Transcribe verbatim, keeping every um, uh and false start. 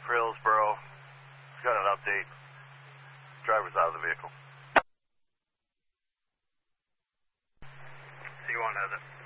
for Hillsboro. Got an update. Driver's out of the vehicle. C one has it.